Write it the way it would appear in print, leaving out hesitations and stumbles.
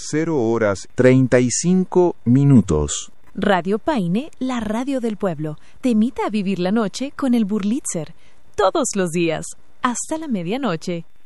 0:35. Radio Paine, la radio del pueblo, te invita a vivir la noche con el Burlitzer. Todos los días, hasta la medianoche.